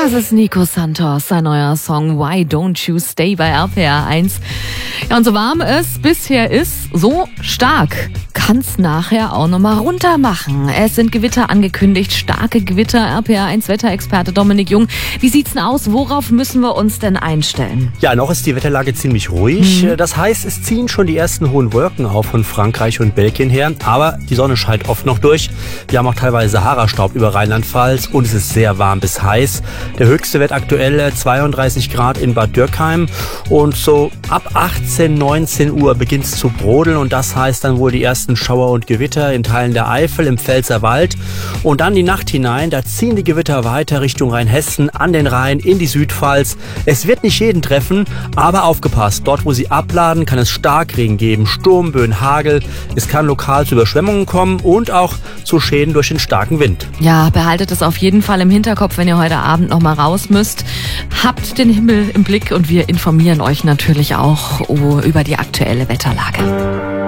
Das ist Nico Santos, sein neuer Song Why Don't You Stay bei RPR 1. Ja, und so warm es bisher ist, so stark kann's nachher auch nochmal runter machen. Es sind Gewitter angekündigt, starke Gewitter. RPR 1 Wetterexperte Dominik Jung. Wie sieht's denn aus? Worauf müssen wir uns denn einstellen? Ja, noch ist die Wetterlage ziemlich ruhig. Das heißt, es ziehen schon die ersten hohen Wolken auf von Frankreich und Belgien her. Aber die Sonne scheint oft noch durch. Wir haben auch teilweise Sahara-Staub über Rheinland-Pfalz und es ist sehr warm bis heiß. Der höchste Wert aktuell 32 Grad in Bad Dürkheim. Und so ab 18, 19 Uhr beginnt es zu brodeln. Und das heißt dann wohl die ersten Schauer und Gewitter in Teilen der Eifel, im Pfälzerwald. Und dann die Nacht hinein, da ziehen die Gewitter weiter Richtung Rheinhessen, an den Rhein, in die Südpfalz. Es wird nicht jeden treffen, aber aufgepasst. Dort, wo sie abladen, kann es Starkregen geben, Sturmböen, Hagel. Es kann lokal zu Überschwemmungen kommen und auch zu Schäden durch den starken Wind. Ja, behaltet es auf jeden Fall im Hinterkopf, wenn ihr heute Abend noch mal raus müsst. Habt den Himmel im Blick und wir informieren euch natürlich auch über die aktuelle Wetterlage.